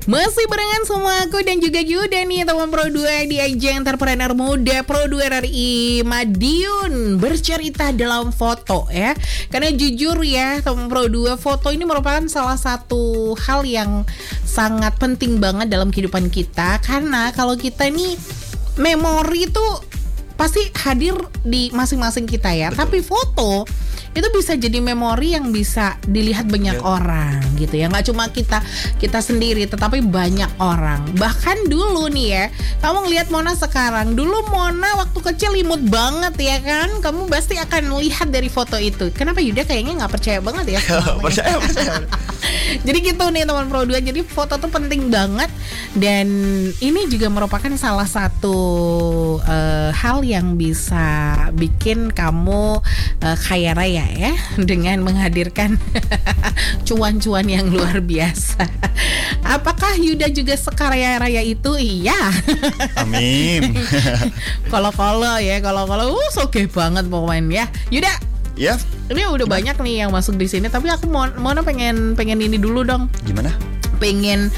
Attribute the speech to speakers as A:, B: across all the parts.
A: Masih barengan sama aku dan juga Yuda nih teman Pro 2 di ajang entrepreneur muda Pro 2 RRI Madiun, bercerita dalam foto ya. Karena jujur ya teman Pro 2, foto ini merupakan salah satu hal yang sangat penting banget dalam kehidupan kita. Karena kalau kita ini memori itu pasti hadir di masing-masing kita ya.
B: Betul.
A: Tapi foto itu bisa jadi memori yang bisa dilihat banyak orang gitu ya, nggak cuma kita sendiri tetapi banyak orang. Bahkan dulu nih ya, kamu ngelihat Mona sekarang, dulu Mona waktu kecil imut banget ya kan, kamu pasti akan lihat dari foto itu. Kenapa Yuda kayaknya nggak percaya banget ya?
B: Percaya.
A: Jadi gitu nih teman Pro 2, jadi foto tuh penting banget. Dan ini juga merupakan salah satu hal yang bisa bikin kamu kaya raya ya, dengan menghadirkan cuan-cuan yang luar biasa. Apakah Yuda juga sekaya raya itu? Iya.
B: Amin.
A: Kalau ya, kalau oke banget pokoknya ya. Yuda.
B: Ya.
A: Ini udah banyak nih yang masuk di sini, tapi aku mau pengen ini dulu dong.
B: Gimana?
A: Pengen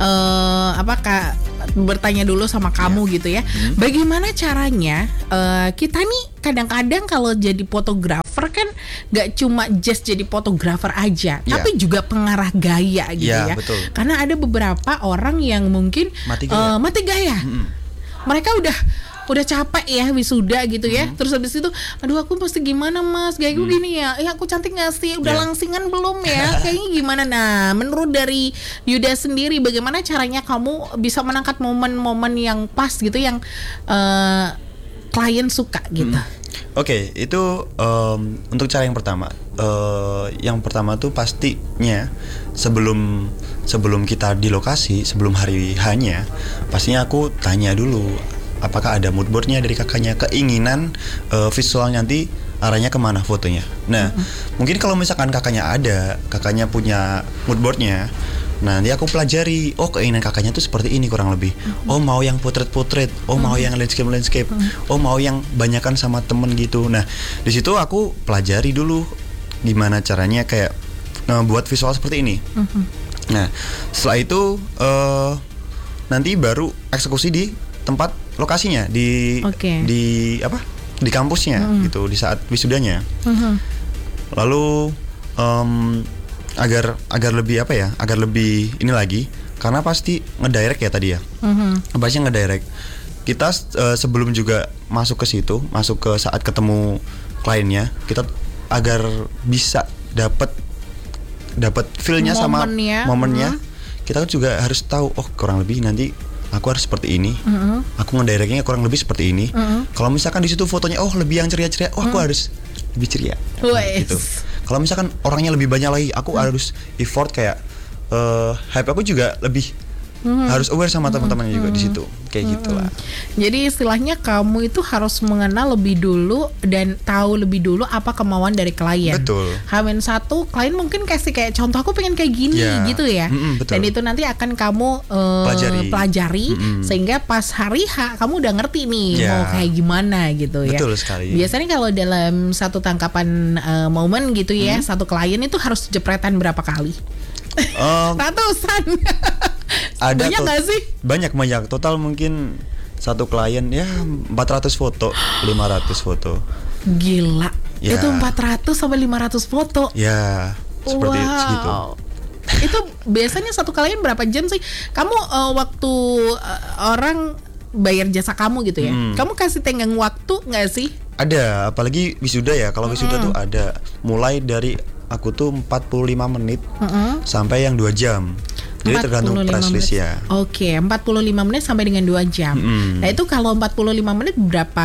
A: bertanya dulu sama kamu gitu ya. Bagaimana caranya kita nih kadang-kadang kalau jadi fotografer kan gak cuma just jadi fotografer aja, tapi juga pengarah gaya gitu ya.
B: Betul.
A: Karena ada beberapa orang yang mungkin mati gaya. Mereka udah capek ya wisuda gitu ya. Terus habis itu, aduh aku pasti gimana mas, kayak gue gini ya, aku cantik gak sih, udah langsingan belum ya, kayaknya gimana. Nah menurut dari Yuda sendiri, bagaimana caranya kamu bisa menangkap momen-momen yang pas gitu, yang klien suka gitu?
B: Oke, itu untuk cara yang pertama. Yang pertama tuh pastinya sebelum kita di lokasi, sebelum hari H-nya, pastinya aku tanya dulu apakah ada mood boardnya dari kakaknya, keinginan visualnya nanti arahnya kemana fotonya. Nah, mungkin kalau misalkan kakaknya punya mood boardnya, nanti aku pelajari, keinginan kakaknya tuh seperti ini kurang lebih. Mau yang potret, mau yang landscape, mau yang banyakan sama temen gitu. Nah, di situ aku pelajari dulu gimana caranya kayak buat visual seperti ini. Nah, setelah itu nanti baru eksekusi di tempat lokasinya, di kampusnya gitu, di saat wisudanya. Lalu agar lebih ini lagi, karena pasti ngedirect ya tadi ya. Pasti ngedirect. Kita sebelum juga masuk ke situ, masuk ke saat ketemu kliennya, kita agar bisa dapat feel-nya sama momennya. Kita juga harus tahu, kurang lebih nanti aku harus seperti ini. Aku ngedirectnya kurang lebih seperti ini. Kalau misalkan di situ fotonya lebih yang ceria-ceria, aku harus lebih ceria. Gitu. Kalau misalkan orangnya lebih banyak lagi, aku harus effort kayak hype aku juga lebih harus aware sama teman-temannya juga di situ. Kayak gitulah.
A: Jadi istilahnya kamu itu harus mengenal lebih dulu dan tahu lebih dulu apa kemauan dari klien.
B: Betul.
A: H-1 klien mungkin kasih kayak contoh, aku pengen kayak gini gitu ya.
B: Betul.
A: Dan itu nanti akan kamu pelajari sehingga pas hari H kamu udah ngerti nih mau kayak gimana gitu ya.
B: Betul sekali.
A: Biasanya kalau dalam satu tangkapan momen gitu ya, satu klien itu harus jepretan berapa kali? Ratusan.
B: Ada
A: banyak gak sih?
B: Banyak. Total mungkin satu klien ya 400 foto, 500 foto.
A: Gila. Itu 400 sampai 500 foto.
B: Ya, seperti segitu.
A: Itu biasanya satu klien berapa jam sih? Kamu waktu orang bayar jasa kamu gitu ya, kamu kasih tenggang waktu nggak sih?
B: Ada, apalagi wisuda ya. Kalau wisuda tuh ada mulai dari aku tuh 45 menit sampai yang 2 jam. Jadi tergantung press list ya.
A: Oke, 45 menit sampai dengan 2 jam. Nah itu kalau 45 menit berapa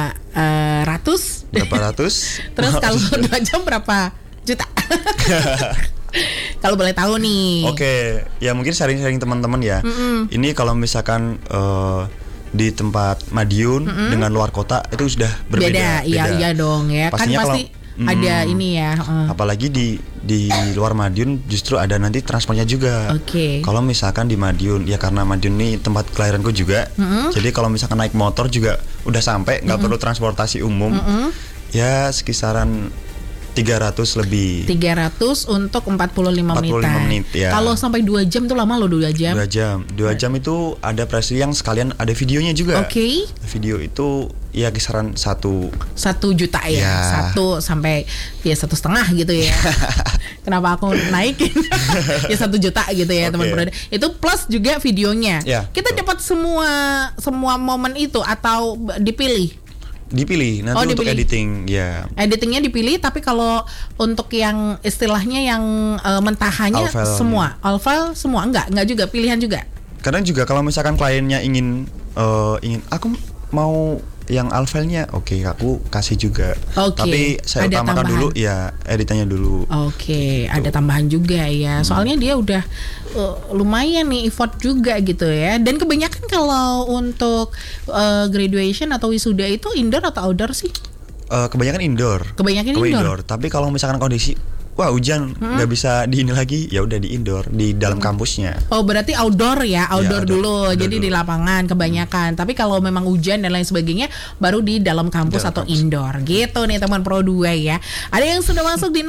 A: ratus?
B: Berapa ratus?
A: Terus kalau 2 jam berapa juta? Kalau boleh tahu nih.
B: Oke, ya mungkin sharing-sharing teman-teman ya. Ini kalau misalkan di tempat Madiun dengan luar kota itu sudah berbeda.
A: Iya dong ya.
B: Pastinya
A: kan pasti ada ini ya.
B: Apalagi di luar Madiun justru ada nanti transportnya juga. Kalau misalkan di Madiun, ya karena Madiun ini tempat kelahiranku juga. Jadi kalau misalkan naik motor juga udah sampai, nggak perlu transportasi umum. Ya sekisaran 300 lebih.
A: 300 untuk 45
B: menit ya.
A: Kalau sampai 2 jam tuh lama loh, 2 jam.
B: 2 jam itu ada presi yang sekalian ada videonya juga.
A: Oke.
B: Video itu ya kisaran 1
A: juta ya. 1 sampai ya 1,5 gitu ya. Kenapa aku naikin? Ya 1 juta gitu ya, teman-teman. Itu plus juga videonya.
B: Ya,
A: kita dapat semua momen itu atau dipilih
B: nanti untuk editing ya.
A: Editingnya dipilih, tapi kalau untuk yang istilahnya yang mentahannya semua all file semua enggak juga, pilihan juga.
B: Kadang juga kalau misalkan kliennya ingin aku mau yang all file-nya, oke, aku kasih juga. Tapi saya
A: ada
B: utamakan
A: tambahan
B: dulu ya editannya dulu.
A: Gitu. Ada tambahan juga ya. Soalnya dia udah lumayan nih effort juga gitu ya. Dan kebanyakan kalau untuk graduation atau wisuda itu indoor atau outdoor sih?
B: Kebanyakan indoor. Tapi kalau misalkan kondisi hujan nggak bisa di ini lagi, ya udah di indoor di dalam kampusnya.
A: Oh, berarti outdoor ya, outdoor dulu. Jadi di lapangan kebanyakan. Tapi kalau memang hujan dan lain sebagainya, baru di dalam kampus atau indoor. Gitu nih teman Pro 2 ya. Ada yang sudah masuk di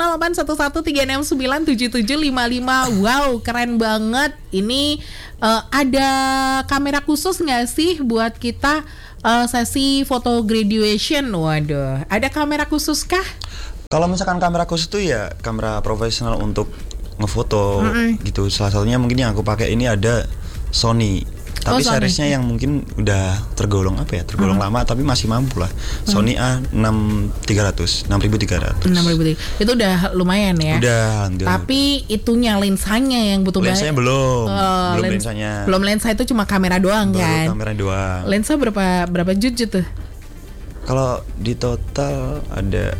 A: 0811369775. Wow, keren banget. Ini ada kamera khusus nggak sih buat kita sesi foto graduation? Waduh, ada kamera khusus kah?
B: Kalau misalkan kamera khusus itu ya kamera profesional untuk ngefoto gitu. Salah satunya mungkin yang aku pakai ini ada Sony. Tapi seriesnya yang mungkin udah tergolong lama tapi masih mampu lah. Sony A6300.
A: Itu udah lumayan ya.
B: Udah.
A: Tapi itunya lensanya yang butuh banget.
B: Lensanya belum lensanya.
A: Belum lensa, itu cuma kamera doang kan.
B: Kamera doang.
A: Lensa berapa jujur tuh?
B: Kalau di total ada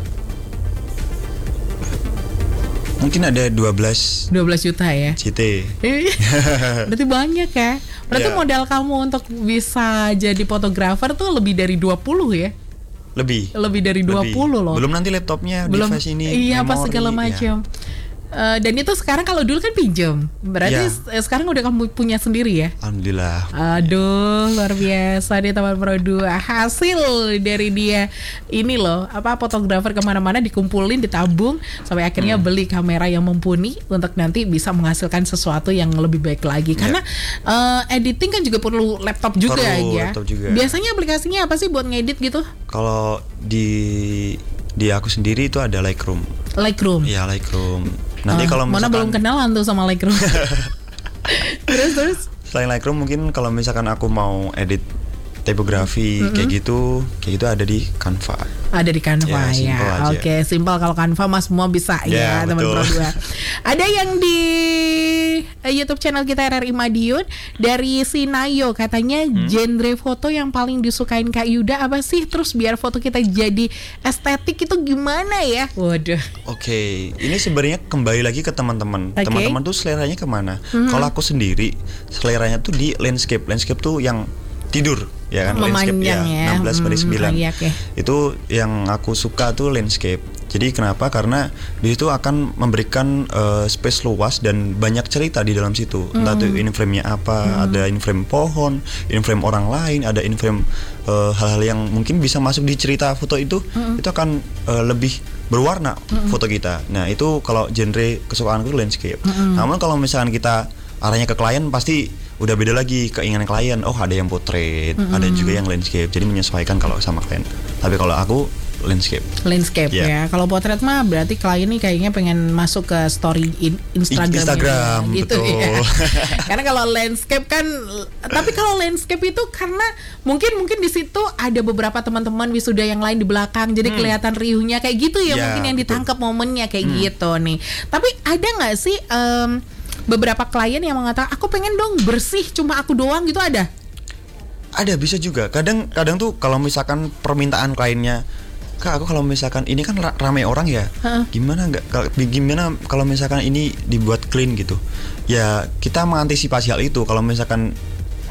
B: mungkin ada 12
A: juta ya.
B: CT.
A: Berarti banyak ya. Berarti modal kamu untuk bisa jadi fotografer tuh lebih dari 20 ya. Lebih dari 20 loh.
B: Belum nanti laptopnya, device ini,
A: iya, apa segala macam. Dan itu sekarang kalau dulu kan pinjam. Berarti sekarang udah kamu punya sendiri ya?
B: Alhamdulillah.
A: Aduh, luar biasa nih teman Pro 2. Hasil dari dia ini loh, fotografer kemana-mana dikumpulin, ditabung sampai akhirnya beli kamera yang mumpuni untuk nanti bisa menghasilkan sesuatu yang lebih baik lagi. Karena editing kan juga perlu laptop juga ya.
B: Laptop juga.
A: Biasanya aplikasinya apa sih buat ngedit gitu?
B: Kalau di aku sendiri itu ada Lightroom.
A: Iya,
B: Lightroom. Nanti kalau misalkan
A: mana belum kenalan tuh sama Lightroom. terus
B: selain Lightroom mungkin kalau misalkan aku mau edit tipografi kayak gitu ada di Canva.
A: Ada di Canva ya. Oke, simpel kalau Canva mas semua bisa ya teman Pro 2. Ada yang di YouTube channel kita RRI Madiun dari Sinayo katanya genre foto yang paling disukain Kak Yuda apa sih? Terus biar foto kita jadi estetik itu gimana ya? Waduh. Oke,
B: ini sebenarnya kembali lagi ke teman-teman. Teman-teman tuh seleranya kemana? Kalau aku sendiri seleranya tuh di landscape. Landscape tuh yang tidur ya kan, landscape ya 16/9. Itu yang aku suka tuh landscape. Jadi kenapa? Karena di situ akan memberikan space luas dan banyak cerita di dalam situ. Entah itu in frame-nya apa, ada in frame pohon, in frame orang lain, ada in frame hal-hal yang mungkin bisa masuk di cerita foto itu. Itu akan lebih berwarna foto kita. Nah, itu kalau genre kesukaanku landscape. Namun kalau misalkan kita arahnya ke klien pasti udah beda lagi keinginan klien. Oh, ada yang portrait, ada juga yang landscape. Jadi menyesuaikan kalau sama klien. Tapi kalau aku landscape
A: ya. Kalau potret mah berarti klien nih kayaknya pengen masuk ke story Instagram gitu ya. Karena kalau landscape kan, tapi kalau landscape itu karena mungkin di situ ada beberapa teman-teman wisuda yang lain di belakang, jadi kelihatan riuhnya kayak gitu ya, mungkin yang ditangkap momennya kayak gitu nih. Tapi ada nggak sih beberapa klien yang mengatakan aku pengen dong bersih cuma aku doang gitu, ada?
B: Ada, bisa juga. Kadang tuh kalau misalkan permintaan kliennya, Kak, aku kalau misalkan ini kan ramai orang ya, gimana kalau misalkan ini dibuat clean gitu. Ya kita mengantisipasi hal itu. Kalau misalkan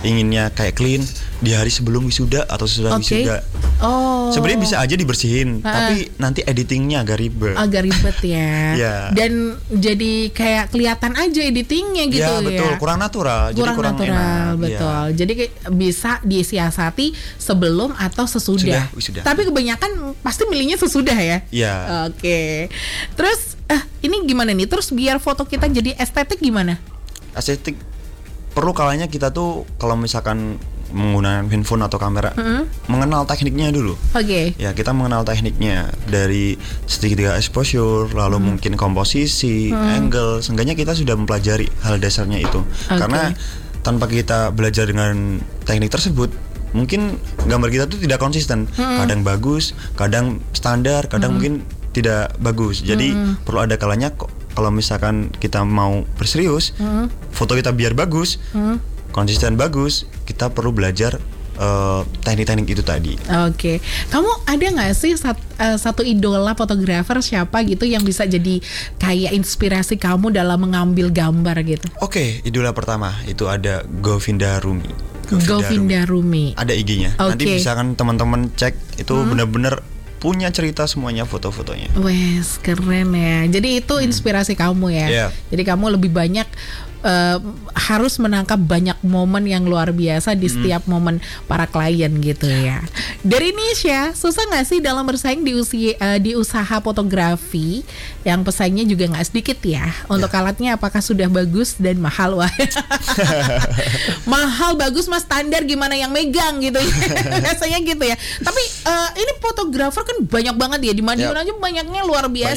B: inginnya kayak clean di hari sebelum wisuda atau sesudah wisuda.
A: Oh.
B: Sebenarnya bisa aja dibersihin, tapi nanti editingnya agak ribet.
A: Agak ribet ya.
B: Iya.
A: Dan jadi kayak kelihatan aja editingnya gitu ya.
B: Iya betul, kurang natural. Jadi kurang
A: natural,
B: enak.
A: betul.
B: Iya.
A: Jadi bisa disiasati sebelum atau sesudah.
B: Wisuda.
A: Tapi kebanyakan pasti milihnya sesudah ya.
B: Iya.
A: Oke. Terus ini gimana nih? Terus biar foto kita jadi estetik gimana?
B: Estetik perlu kalanya kita tuh kalau misalkan menggunakan handphone atau kamera, mengenal tekniknya dulu.
A: Oke.
B: Ya, kita mengenal tekniknya dari segitiga exposure, lalu mungkin komposisi, angle. Seenggaknya kita sudah mempelajari hal dasarnya itu. Karena tanpa kita belajar dengan teknik tersebut, mungkin gambar kita tuh tidak konsisten. Kadang bagus, kadang standar, kadang mungkin tidak bagus. Jadi perlu ada kalanya kalau misalkan kita mau berserius, foto kita biar bagus, konsisten bagus, kita perlu belajar teknik-teknik itu tadi.
A: Oke. Kamu ada nggak sih satu idola fotografer siapa gitu yang bisa jadi kayak inspirasi kamu dalam mengambil gambar gitu?
B: Oke, idola pertama itu ada Govinda Rumi.
A: Govinda Rumi.
B: Ada IG-nya. Nanti bisa kan teman-teman cek, itu benar-benar punya cerita semuanya foto-fotonya.
A: Wes, keren ya. Jadi itu inspirasi kamu ya.
B: Yeah.
A: Jadi kamu lebih banyak harus menangkap banyak momen yang luar biasa di setiap momen para klien gitu ya. Dari Nisha, susah nggak sih dalam bersaing di usaha fotografi yang pesaingnya juga nggak sedikit ya? Untuk alatnya apakah sudah bagus dan mahal? Wah, mahal bagus mas, standar gimana yang megang gitu ya. Rasanya gitu ya. Tapi ini fotografer kan banyak banget ya, di Madiun aja banyaknya luar biasa.